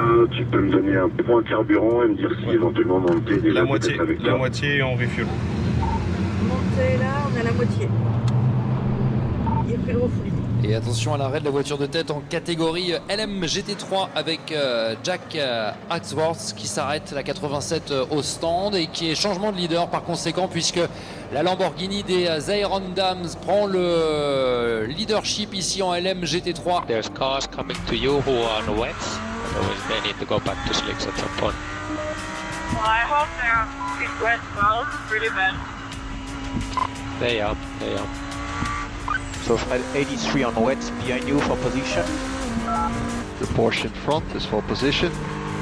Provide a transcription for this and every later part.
Tu peux me donner un point carburant et me dire si éventuellement monter déjà la moitié, avec toi. la moitié en refuel. Montez là, on a la moitié. Il est fait le refouler. Et attention à l'arrêt de la voiture de tête en catégorie LM GT3 avec Jack Axworth qui s'arrête la 87 au stand et qui est changement de leader par conséquent puisque la Lamborghini des Iron Dams prend le leadership ici en LM GT3. There's cars coming to you who are on wets, otherwise they need to go back to slicks at some point. Well, I hope they're in wet bound really bad. They are. So Fred 83 on wet behind you for position. The Porsche in front is for position.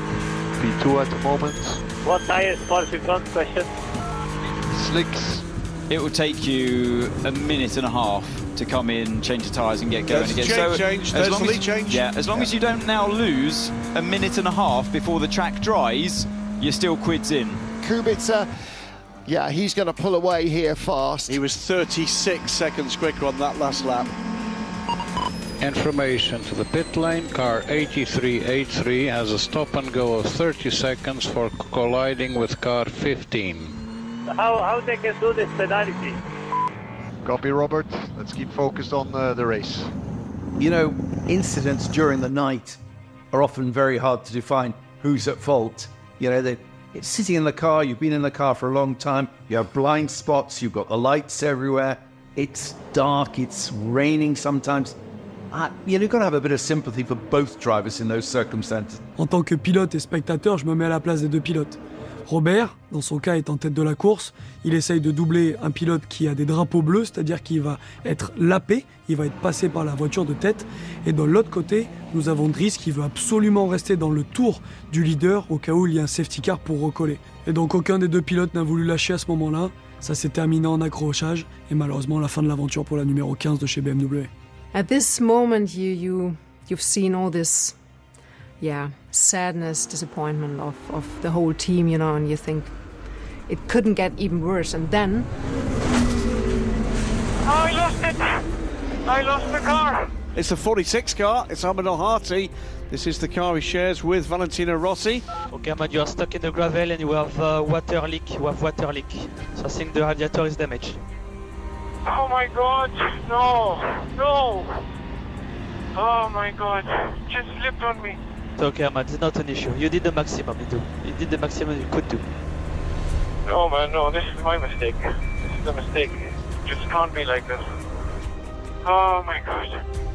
P2 at the moment. What tire is Porsche in front, question? Slicks. It will take you a minute and a half to come in, change the tyres and get going again. As long as you don't now lose a minute and a half before the track dries, you're still quids in. Kubica, yeah, he's going to pull away here fast. He was 36 seconds quicker on that last lap. Information to the pit lane, car 8383 has a stop and go of 30 seconds for colliding with car 15. How they can do this penalty? Copy, Robert. Let's keep focused on the race. You know, incidents during the night are often very hard to define who's at fault. You know, it's sitting in the car, you've been in the car for a long time, you have blind spots, you've got the lights everywhere, it's dark, it's raining sometimes. You've got to have a bit of sympathy for both drivers in those circumstances. En tant que pilote et spectateur, je me mets à la place des deux pilotes. Robert, dans son cas, est en tête de la course. Il essaye de doubler un pilote qui a des drapeaux bleus, c'est-à-dire qu'il va être lappé, il va être passé par la voiture de tête. Et de l'autre côté, nous avons Driss qui veut absolument rester dans le tour du leader au cas où il y a un safety car pour recoller. Et donc aucun des deux pilotes n'a voulu lâcher à ce moment-là. Ça s'est terminé en accrochage et malheureusement la fin de l'aventure pour la numéro 15 de chez BMW. At this moment, you've seen all this, sadness, disappointment of the whole team, you know, and you think it couldn't get even worse. And then, I lost it. I lost the car. It's the 46 car. It's Ahmed Al-Hati. This is the car he shares with Valentino Rossi. Okay, man, you are stuck in the gravel and you have water leak. You have water leak. So I think the radiator is damaged. Oh my God! No! Oh my God! Just slipped on me. It's okay, Ahmad, it's not an issue. You did the maximum, you did the maximum you could do. No, man, no, this is my mistake. This is a mistake. It just can't be like this. Oh my God.